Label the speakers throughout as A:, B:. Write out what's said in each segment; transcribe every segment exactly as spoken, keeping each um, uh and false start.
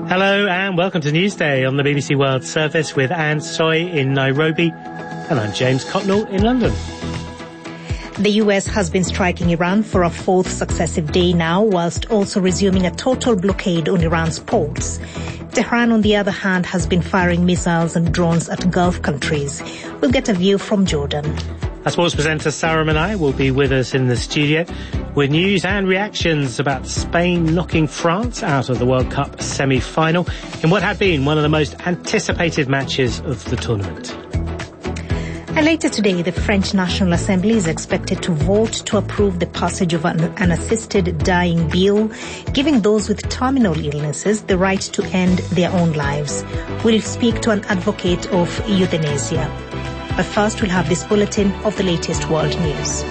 A: Hello and welcome to Newsday on the B B C World Service with Anne Soy in Nairobi, and I'm James Cotnell in London.
B: The U S has been striking Iran for a fourth successive day now, whilst also resuming a total blockade on Iran's ports. Tehran, on the other hand, has been firing missiles and drones at Gulf countries. We'll get a view from Jordan.
A: Our sports presenter Sarah Manai will be with us in the studio with news and reactions about Spain knocking France out of the World Cup semi-final in what had been one of the most anticipated matches of the tournament.
B: And later today, the French National Assembly is expected to vote to approve the passage of an, an assisted dying bill, giving those with terminal illnesses the right to end their own lives. We'll speak to an advocate of euthanasia. But first, we'll have this bulletin of the latest world news.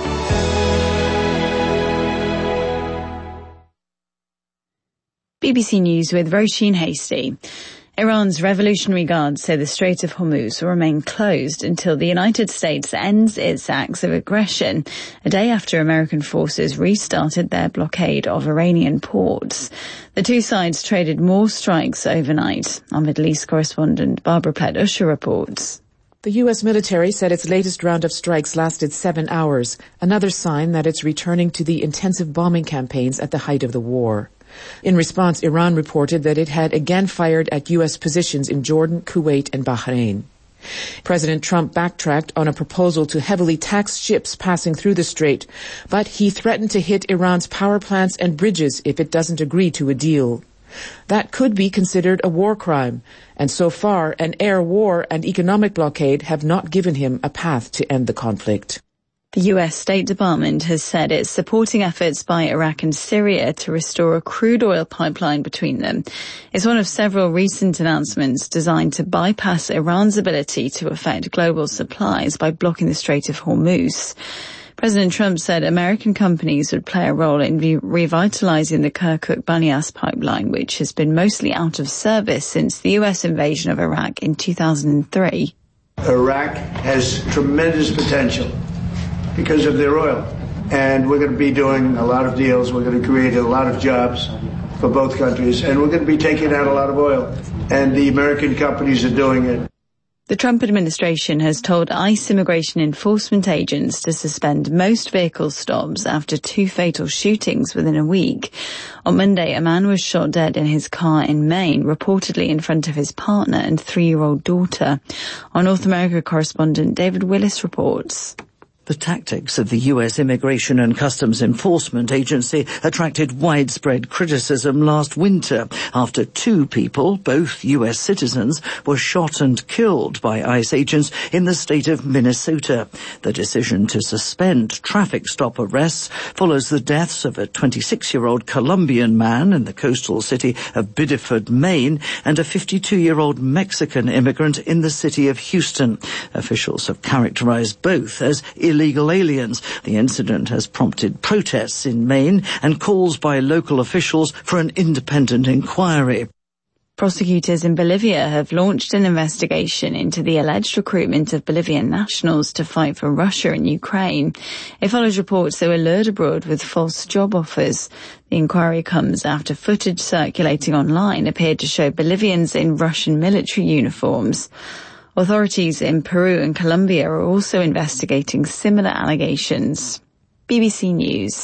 C: B B C News with Roisin Hasty. Iran's Revolutionary Guards say the Strait of Hormuz will remain closed until the United States ends its acts of aggression, a day after American forces restarted their blockade of Iranian ports. The two sides traded more strikes overnight. Our Middle East correspondent Barbara Plett-Usher reports.
D: The U S military said its latest round of strikes lasted seven hours, another sign that it's returning to the intensive bombing campaigns at the height of the war. In response, Iran reported that it had again fired at U S positions in Jordan, Kuwait, and Bahrain. President Trump backtracked on a proposal to heavily tax ships passing through the strait, but he threatened to hit Iran's power plants and bridges if it doesn't agree to a deal. That could be considered a war crime, and so far an air war and economic blockade have not given him a path to end the conflict.
C: The U S State Department has said it's supporting efforts by Iraq and Syria to restore a crude oil pipeline between them. It's one of several recent announcements designed to bypass Iran's ability to affect global supplies by blocking the Strait of Hormuz. President Trump said American companies would play a role in re- revitalizing the Kirkuk-Banias pipeline, which has been mostly out of service since the U S invasion of Iraq in two thousand three.
E: Iraq has tremendous potential because of their oil. And we're going to be doing a lot of deals. We're going to create a lot of jobs for both countries. And we're going to be taking out a lot of oil. And the American companies are doing it.
C: The Trump administration has told ICE immigration enforcement agents to suspend most vehicle stops after two fatal shootings within a week. On Monday, a man was shot dead in his car in Maine, reportedly in front of his partner and three-year-old daughter. Our North America correspondent David Willis reports.
F: The tactics of the U S Immigration and Customs Enforcement Agency attracted widespread criticism last winter after two people, both U S citizens, were shot and killed by ICE agents in the state of Minnesota. The decision to suspend traffic stop arrests follows the deaths of a twenty-six-year-old Colombian man in the coastal city of Biddeford, Maine, and a fifty-two-year-old Mexican immigrant in the city of Houston. Officials have characterized both as illegal illegal aliens. The incident has prompted protests in Maine and calls by local officials for an independent inquiry.
C: Prosecutors in Bolivia have launched an investigation into the alleged recruitment of Bolivian nationals to fight for Russia and Ukraine. It follows reports they were lured abroad with false job offers. The inquiry comes after footage circulating online appeared to show Bolivians in Russian military uniforms. Authorities in Peru and Colombia are also investigating similar allegations. B B C News.